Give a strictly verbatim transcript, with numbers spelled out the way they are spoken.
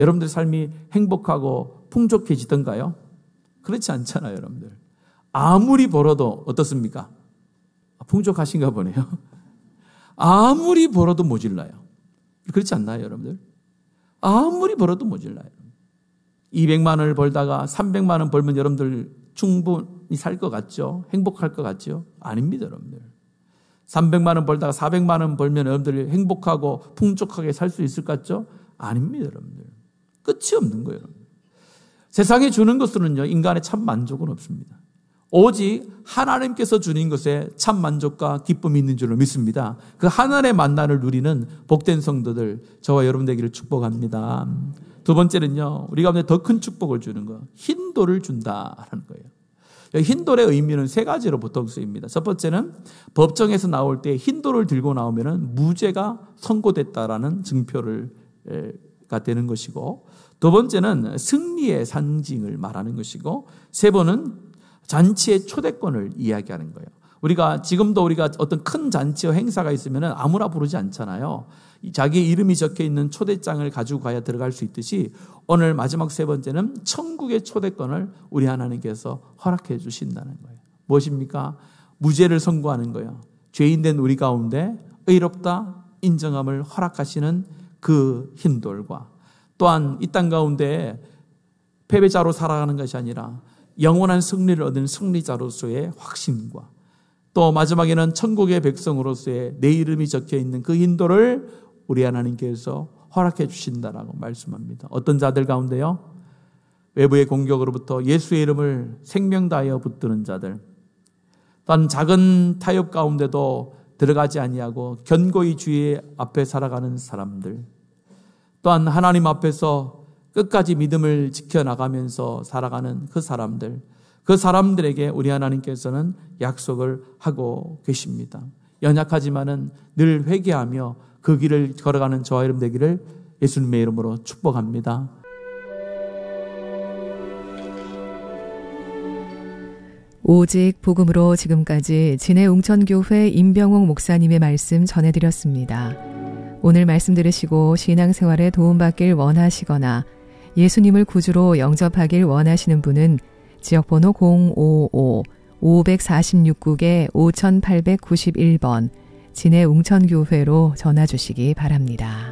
여러분들 삶이 행복하고 풍족해지던가요? 그렇지 않잖아요, 여러분들. 아무리 벌어도 어떻습니까? 풍족하신가 보네요. 아무리 벌어도 모질라요. 그렇지 않나요, 여러분들? 아무리 벌어도 모질라요. 이백만 원을 벌다가 삼백만 원 벌면 여러분들 충분히 살 것 같죠? 행복할 것 같죠? 아닙니다, 여러분들. 삼백만 원 벌다가 사백만 원 벌면 여러분들이 행복하고 풍족하게 살 수 있을 것 같죠? 아닙니다, 여러분들. 끝이 없는 거예요, 여러분. 세상에 주는 것으로는요, 인간의 참 만족은 없습니다. 오직 하나님께서 주는 것에 참 만족과 기쁨이 있는 줄로 믿습니다. 그 하나님의 만나를 누리는 복된 성도들, 저와 여러분 되기를 축복합니다. 두 번째는요, 우리 가운데 더 큰 축복을 주는 거, 흰돌을 준다라는 거예요. 흰돌의 의미는 세 가지로 보통 쓰입니다. 첫 번째는 법정에서 나올 때 흰돌을 들고 나오면 무죄가 선고됐다라는 증표가 되는 것이고, 두 번째는 승리의 상징을 말하는 것이고, 세 번은 잔치의 초대권을 이야기하는 거예요. 우리가 지금도 우리가 어떤 큰 잔치와 행사가 있으면 아무나 부르지 않잖아요. 자기 이름이 적혀 있는 초대장을 가지고 가야 들어갈 수 있듯이 오늘 마지막 세 번째는 천국의 초대권을 우리 하나님께서 허락해 주신다는 거예요. 무엇입니까? 무죄를 선고하는 거예요. 죄인된 우리 가운데 의롭다 인정함을 허락하시는 그 흰돌과, 또한 이 땅 가운데 패배자로 살아가는 것이 아니라 영원한 승리를 얻은 승리자로서의 확신과, 또 마지막에는 천국의 백성으로서의 내 이름이 적혀있는 그 흰돌을 우리 하나님께서 허락해 주신다라고 말씀합니다. 어떤 자들 가운데요? 외부의 공격으로부터 예수의 이름을 생명 다하여 붙드는 자들, 또한 작은 타협 가운데도 들어가지 아니하고 견고히 주의 앞에 살아가는 사람들, 또한 하나님 앞에서 끝까지 믿음을 지켜나가면서 살아가는 그 사람들, 그 사람들에게 우리 하나님께서는 약속을 하고 계십니다. 연약하지만은 늘 회개하며 그 길을 걸어가는 저와 여러분 되기를 예수님의 이름으로 축복합니다. 오직 복음으로 지금까지 진해웅천교회 임병옥 목사님의 말씀 전해드렸습니다. 오늘 말씀 들으시고 신앙생활에 도움받길 원하시거나 예수님을 구주로 영접하길 원하시는 분은 지역번호 공오오 오사육 국에 오팔구일 번 진해웅천교회로 전화주시기 바랍니다.